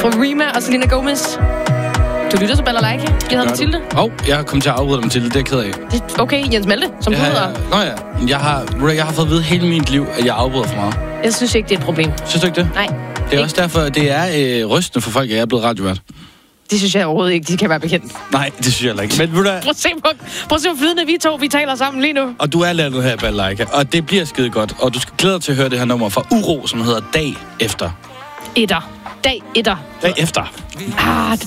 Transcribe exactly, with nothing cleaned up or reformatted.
Fra Rima og Selena Gomez. Du lytter til Balalaika. Jeg hedder Mathilde. Åh, oh, jeg kom til at afbryde dig, Mathilde. Det er jeg ked af. Det er okay, Jens Malte, som ja, du hedder. Nå ja, jeg har, jeg har fået at vide hele mit liv, at jeg afbryder for meget. Jeg synes ikke, det er et problem. Synes du ikke det? Nej. Det er ikke. også derfor, det er øh, rystende for folk, at jeg er blevet radiovært. Det synes jeg overhovedet ikke, de kan være bekendt. Nej, det synes jeg heller ikke. Men ved du hvad? Prøv at se, på, prøv at se, hvor flydende vi to, vi taler sammen lige nu. Og du er landet her i Balalaika, og det bliver skide godt. Og du skal glæde dig til at høre det her nummer fra Uro, som hedder Dag Efter. Etter. Dag etter. Dag Efter. Ah,